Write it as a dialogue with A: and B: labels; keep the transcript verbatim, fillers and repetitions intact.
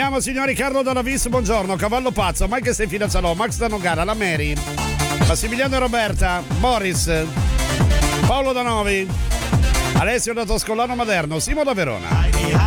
A: Abbiamo signori Carlo Dalla Vis, buongiorno. Cavallo pazzo, Mike sei fidanzato, Max da Nogara, la Mary, Massimiliano e Roberta, Boris, Paolo da Novi, Alessio da Toscolano Maderno, Simo da Verona.